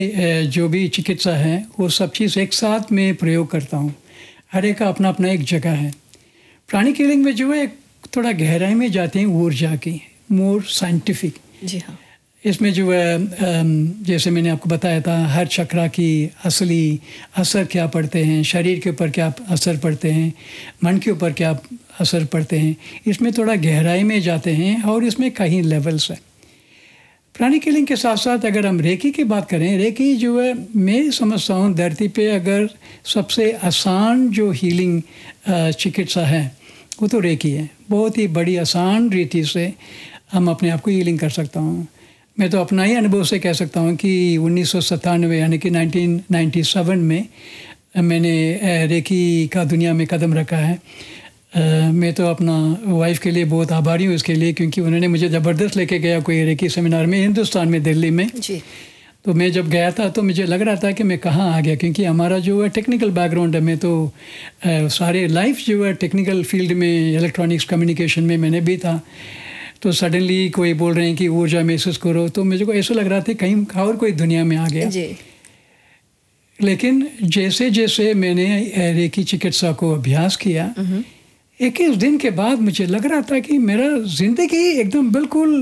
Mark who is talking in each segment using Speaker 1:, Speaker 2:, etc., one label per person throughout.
Speaker 1: जो भी चिकित्सा है वो सब चीज़ एक साथ में प्रयोग करता हूँ। हर एक का अपना अपना एक जगह है। प्राणिक हीलिंग में जो है थोड़ा गहराई में जाते हैं ऊर्जा की, मोर साइंटिफिक।
Speaker 2: जी हाँ।
Speaker 1: इसमें जो है जैसे मैंने आपको बताया था, हर चक्रा की असली असर क्या पड़ते हैं, शरीर के ऊपर क्या असर पड़ते हैं, मन के ऊपर क्या असर पड़ते हैं, इसमें थोड़ा गहराई में जाते हैं और इसमें कई लेवल्स हैं। प्राणिक हीलिंग के साथ साथ अगर हम रेकी की बात करें, रेकी जो है मैं समझता हूँ धरती पे अगर सबसे आसान जो हीलिंग चिकित्सा है वो तो रेकी है। बहुत ही बड़ी आसान रीति से हम अपने आप को हीलिंग कर सकता हूँ। मैं तो अपना ही अनुभव से कह सकता हूँ कि 1997 यानी कि 1997 में मैंने रेकी का दुनिया में कदम रखा है। मैं तो अपना वाइफ के लिए बहुत आभारी हूँ इसके लिए, क्योंकि उन्होंने मुझे ज़बरदस्त लेके गया कोई रेकी सेमिनार में हिंदुस्तान में, दिल्ली में
Speaker 2: जी।
Speaker 1: तो मैं जब गया था तो मुझे लग रहा था कि मैं कहाँ आ गया, क्योंकि हमारा जो है टेक्निकल बैकग्राउंड है। मैं तो सारे लाइफ जो है टेक्निकल फील्ड में, इलेक्ट्रॉनिक्स कम्युनिकेशन में मैंने भी था। तो सडनली कोई बोल रहे हैं कि ऊर्जा महसूस करो, तो मुझे को ऐसा लग रहा था कहीं और कोई दुनिया में आ गया
Speaker 2: जी।
Speaker 1: लेकिन जैसे जैसे मैंने रेकी चिकित्सा को अभ्यास किया, 21 दिन के बाद मुझे लग रहा था कि मेरा ज़िंदगी एकदम बिल्कुल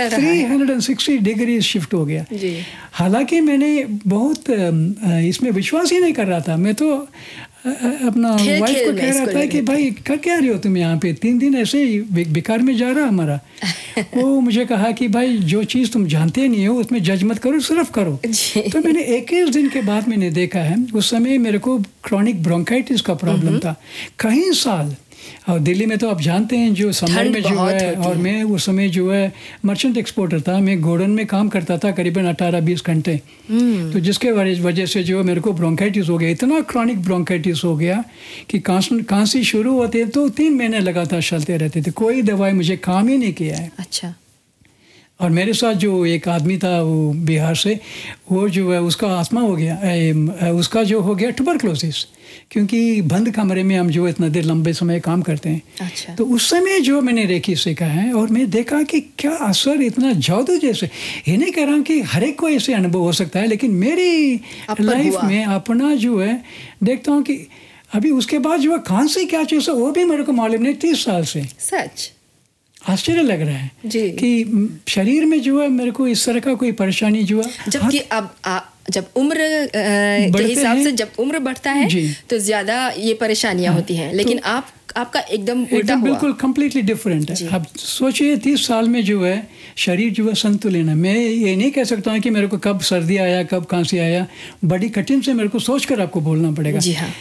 Speaker 1: 360 डिग्री शिफ्ट हो गया। हालांकि मैंने बहुत इसमें विश्वास ही नहीं कर रहा था। मैं तो अपना वाइफ को कह रहा था कि भाई कर क्या रही हो तुम यहाँ पे, 3 दिन ऐसे ही बेकार में जा रहा हमारा। वो मुझे कहा कि भाई जो चीज़ तुम जानते नहीं हो उसमें जज मत करो, सिर्फ करो। तो मैंने 21 दिन के बाद मैंने देखा है, उस समय मेरे को क्रॉनिक ब्रोंकाइटिस का प्रॉब्लम था कई साल। और दिल्ली में तो आप जानते हैं जो समर में जो है, और मैं उस समय जो है मर्चेंट एक्सपोर्टर था, मैं गोडाउन में काम करता था करीबन 18-20 घंटे। तो जिसके वजह से जो मेरे को ब्रोंकाइटिस हो गया, इतना क्रॉनिक ब्रोंकाइटिस हो गया कि खांसी शुरू होते हैं तो 3 महीने लगातार चलते रहते थे। कोई दवाई मुझे काम ही नहीं किया है।
Speaker 2: अच्छा।
Speaker 1: और मेरे साथ जो एक आदमी था वो बिहार से, वो जो है उसका आस्मा हो गया, उसका जो हो गया ट्यूबरक्लोसिस, क्योंकि बंद कमरे में हम जो इतना देर लंबे समय काम करते हैं।
Speaker 2: अच्छा।
Speaker 1: तो उस समय जो मैंने रेकी सीखा है और मैं देखा कि क्या असर, इतना जादू जैसे। ये नहीं कह रहा हूँ कि हर एक को ऐसे अनुभव हो सकता है, लेकिन मेरी लाइफ में अपना जो है देखता हूँ कि अभी उसके बाद जो है खांसी क्या चीज़ है वो भी मेरे को मालूम नहीं 30 साल से।
Speaker 2: सच
Speaker 1: आश्चर्य लग रहा है
Speaker 2: जी।
Speaker 1: कि शरीर में जो है मेरे को इस तरह का कोई परेशानी जो है,
Speaker 2: जबकि अब जब उम्र के हिसाब से जब उम्र बढ़ता है तो ज़्यादा ये परेशानियां होती हैं, लेकिन तो आपका एकदम उल्टा हुआ,
Speaker 1: बिल्कुल कम्प्लीटली डिफरेंट है। अब सोचिए 30 साल में जो है शरीर जो है संतुलन है। मैं ये नहीं कह सकता हूँ कि मेरे को कब सर्दी आया, कब खांसी आया, बड़ी कठिन से मेरे को सोच कर आपको बोलना पड़ेगा।
Speaker 2: जी हाँ।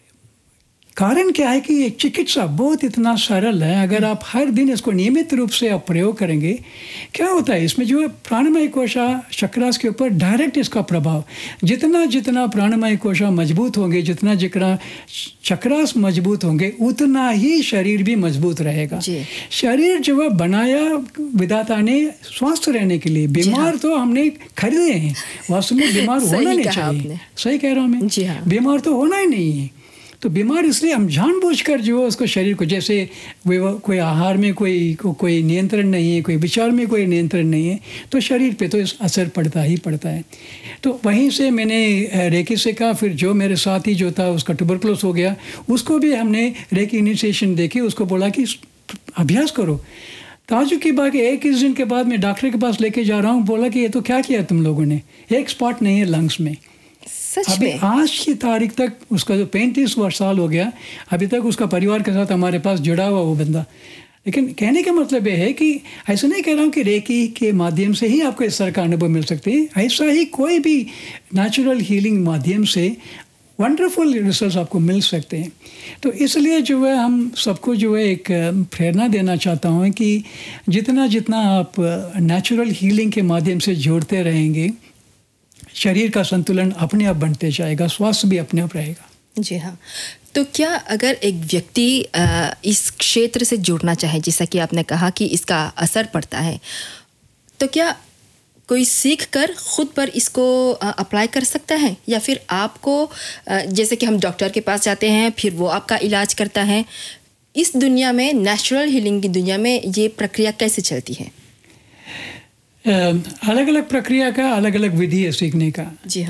Speaker 1: कारण क्या है कि ये चिकित्सा बहुत इतना सरल है। अगर आप हर दिन इसको नियमित रूप से आप प्रयोग करेंगे, क्या होता है इसमें जो है प्राणमय कोशा चक्रास के ऊपर डायरेक्ट इसका प्रभाव, जितना जितना प्राणमय कोशा मजबूत होंगे, जितना जितना चक्रास मजबूत होंगे, उतना ही शरीर भी मजबूत रहेगा। शरीर जो है बनाया विधाता ने स्वस्थ रहने के लिए, बीमार तो हमने खरीदे हैं, वास्तव में बीमार होना नहीं चाहिए। सही कह रहा हूँ मैं, बीमार तो होना ही नहीं है। तो बीमार इसलिए हम जानबूझकर जो है उसको शरीर को, जैसे कोई आहार में कोई नियंत्रण नहीं है, कोई विचार में कोई नियंत्रण नहीं है, तो शरीर पे तो असर पड़ता ही पड़ता है। तो वहीं से मैंने रेकी सीखा। फिर जो मेरे साथी जो था उसका ट्यूबरक्लोस हो गया, उसको भी हमने रेकी इनिशिएशन देखी, उसको बोला कि अभ्यास करो। ताजुब की बात 21 दिन के बाद मैं डॉक्टर के पास लेके जा रहा हूँ, बोला कि ये तो क्या किया तुम लोगों ने, एक स्पॉट नहीं है लंग्स में। अभी आज की तारीख तक उसका जो 35 साल हो गया, अभी तक उसका परिवार के साथ हमारे पास जुड़ा हुआ वो बंदा। लेकिन कहने का मतलब ये है कि ऐसा नहीं कह रहा हूँ कि रेकी के माध्यम से ही आपको इस तरह का अनुभव मिल सकते हैं। ऐसा ही कोई भी नेचुरल हीलिंग माध्यम से वंडरफुल रिजल्ट्स आपको मिल सकते हैं। तो इसलिए जो है हम सबको जो है एक प्रेरणा देना चाहता हूँ कि जितना जितना आप नेचुरल हीलिंग के माध्यम से जोड़ते रहेंगे, शरीर का संतुलन अपने आप बनते जाएगा, स्वास्थ्य भी अपने आप रहेगा।
Speaker 2: जी हाँ। तो क्या अगर एक व्यक्ति इस क्षेत्र से जुड़ना चाहे, जैसा कि आपने कहा कि इसका असर पड़ता है, तो क्या कोई सीख कर खुद पर इसको अप्लाई कर सकता है, या फिर आपको जैसे कि हम डॉक्टर के पास जाते हैं फिर वो आपका इलाज करता है, इस दुनिया में, नेचुरल हीलिंग की दुनिया में ये प्रक्रिया कैसे चलती है?
Speaker 1: अलग अलग प्रक्रिया का अलग अलग विधि है सीखने का।
Speaker 2: जी हाँ।